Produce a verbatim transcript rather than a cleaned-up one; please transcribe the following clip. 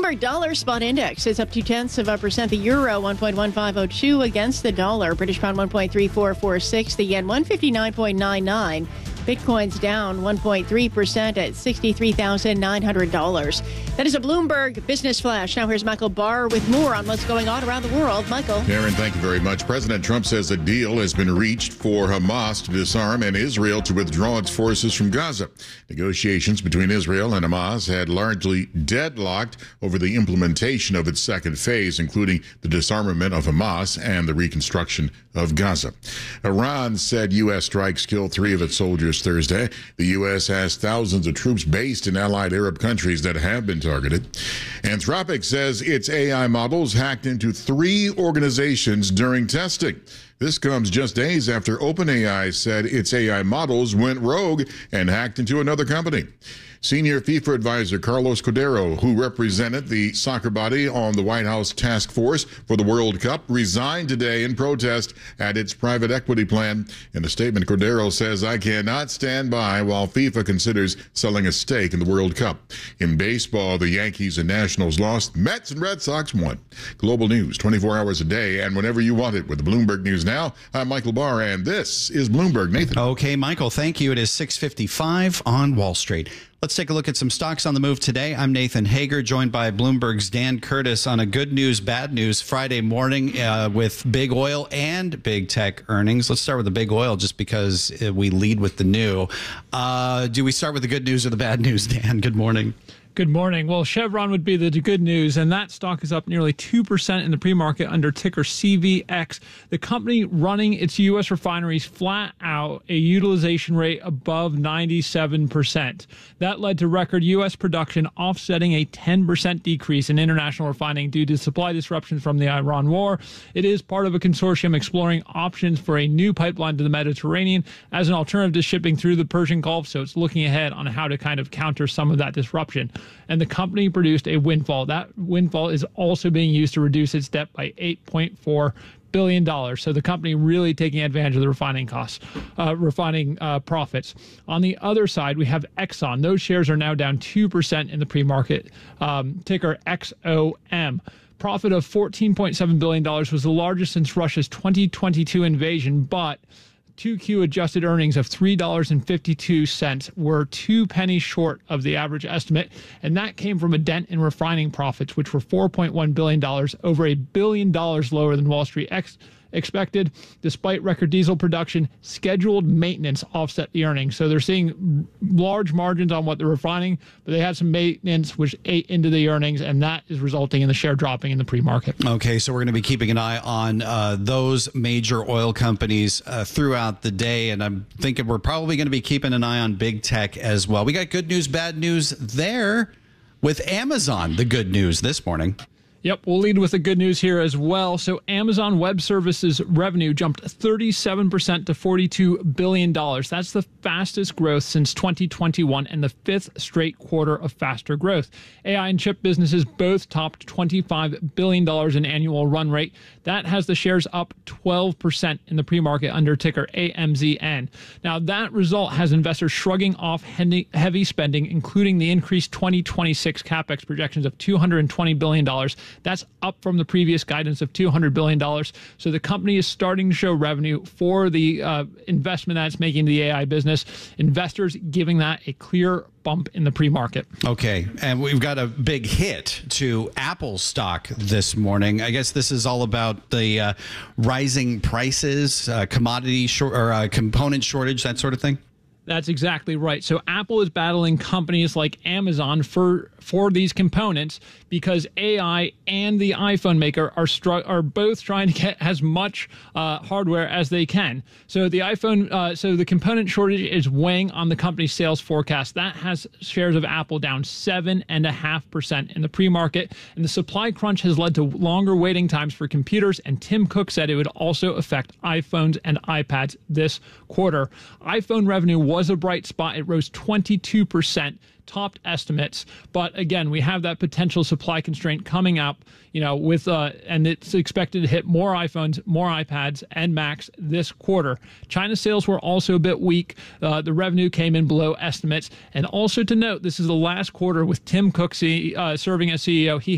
Bloomberg Dollar Spot Index is up two tenths of a percent. The euro one point one five oh two against the dollar. British pound one point three four four six. The yen one fifty-nine point nine nine. Bitcoin's down one point three percent at sixty-three thousand nine hundred dollars. That is a Bloomberg Business Flash. Now here's Michael Barr with more on what's going on around the world. Michael. Aaron, thank you very much. President Trump says a deal has been reached for Hamas to disarm and Israel to withdraw its forces from Gaza. Negotiations between Israel and Hamas had largely deadlocked over the implementation of its second phase, including the disarmament of Hamas and the reconstruction of Gaza. Iran said U S strikes killed three of its soldiers Thursday. The U S has thousands of troops based in allied Arab countries that have been targeted. Anthropic says its A I models hacked into three organizations during testing. This comes just days after OpenAI said its A I models went rogue and hacked into another company. Senior FIFA advisor Carlos Cordero, who represented the soccer body on the White House task force for the World Cup, resigned today in protest at its private equity plan. In a statement, Cordero says, "I cannot stand by while FIFA considers selling a stake in the World Cup." In baseball, the Yankees and Nationals lost. Mets and Red Sox won. Global news twenty-four hours a day and whenever you want it with the Bloomberg News Now. I'm Michael Barr, and this is Bloomberg. Nathan. Okay, Michael, thank you. It is six fifty-five on Wall Street. Let's take a look at some stocks on the move today. I'm Nathan Hager, joined by Bloomberg's Dan Curtis on a good news, bad news Friday morning uh, with big oil and big tech earnings. Let's start with the big oil just because we lead with the new. Uh, do we start with the good news or the bad news, Dan? Good morning. Good morning. Well, Chevron would be the good news, and that stock is up nearly two percent in the pre-market under ticker C V X. The company running its U S refineries flat out a utilization rate above ninety-seven percent. That led to record U S production offsetting a ten percent decrease in international refining due to supply disruptions from the Iran war. It is part of a consortium exploring options for a new pipeline to the Mediterranean as an alternative to shipping through the Persian Gulf, so it's looking ahead on how to kind of counter some of that disruption. And the company produced a windfall. That windfall is also being used to reduce its debt by eight point four billion dollars. So the company really taking advantage of the refining costs, uh, refining uh, profits. On the other side, we have Exxon. Those shares are now down two percent in the pre-market, um, ticker X O M. Profit of fourteen point seven billion dollars was the largest since Russia's twenty twenty-two invasion, but two Q adjusted earnings of three dollars and fifty-two cents were two pennies short of the average estimate, and that came from a dent in refining profits, which were four point one billion dollars, over a billion dollars lower than Wall Street ex- expected. Despite record diesel production, scheduled maintenance offset the earnings. So they're seeing large margins on what they're refining, but they had some maintenance which ate into the earnings, and that is resulting in the share dropping in the pre-market. Okay, so we're going to be keeping an eye on uh, those major oil companies uh, throughout the day, and I'm thinking we're probably going to be keeping an eye on big tech as well. We got good news, bad news there with Amazon, the good news this morning. Yep, we'll lead with the good news here as well. So Amazon Web Services revenue jumped thirty-seven percent to forty-two billion dollars. That's the fastest growth since twenty twenty-one and the fifth straight quarter of faster growth. A I and chip businesses both topped twenty-five billion dollars in annual run rate. That has the shares up twelve percent in the pre-market under ticker A M Z N. Now, that result has investors shrugging off heavy spending, including the increased twenty twenty-six CapEx projections of two hundred twenty billion dollars. That's up from the previous guidance of two hundred billion dollars. So the company is starting to show revenue for the uh, investment that it's making in the A I business. Investors giving that a clear bump in the pre-market. Okay, and we've got a big hit to Apple stock this morning. I guess this is all about the uh, rising prices, uh, commodity short or uh, component shortage, that sort of thing. That's exactly right. So Apple is battling companies like Amazon for for these components because A I and the iPhone maker are str- are both trying to get as much uh, hardware as they can. So the iPhone, uh, so the component shortage is weighing on the company's sales forecast. That has shares of Apple down seven and a half percent in the pre-market, and the supply crunch has led to longer waiting times for computers. And Tim Cook said it would also affect iPhones and iPads this quarter. iPhone revenue was was a bright spot. It rose twenty-two percent, topped estimates. But again, we have that potential supply constraint coming up, you know, with uh, and it's expected to hit more iPhones, more iPads, and Macs this quarter. China sales were also a bit weak. Uh, the revenue came in below estimates. And also to note, this is the last quarter with Tim Cook uh, serving as C E O. He